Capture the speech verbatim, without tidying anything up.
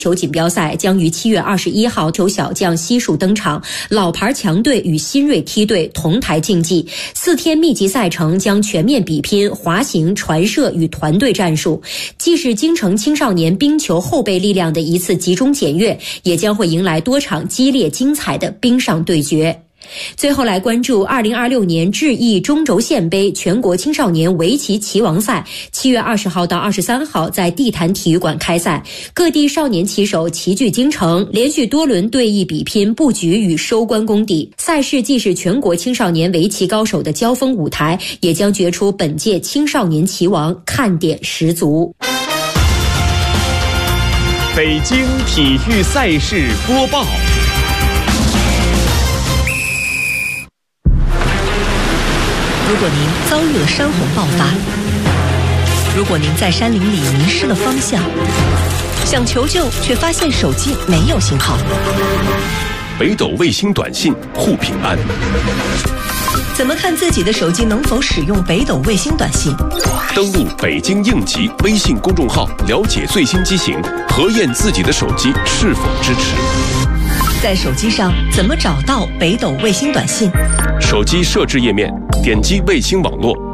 球锦标赛将于七月二十一号由小将悉数登场，老牌强队与新锐梯队同台竞技。四天密集赛程将全面比拼滑行、传射与团队战术，既是京城青少年冰球后备力量的一次集中检阅，也将会迎来多场激烈精彩的冰上对决。最后来关注二零二六年智毅中轴线杯全国青少年围棋棋王赛，七月二十号到二十三号在地坛体育馆开赛，各地少年棋手齐聚京城，连续多轮对弈比拼布局与收官功底。赛事既是全国青少年围棋高手的交锋舞台，也将决出本届青少年棋王，看点十足。 北京体育赛事播报。 如果您遭遇了山洪爆发，如果您在山林里迷失了方向，想求救却发现手机没有信号， 北斗卫星短信护平安。 怎么看自己的手机能否使用北斗卫星短信？ 登录北京应急微信公众号，了解最新机型，核验自己的手机是否支持。 在手机上怎么找到北斗卫星短信？ 手机设置页面，点击卫星网络，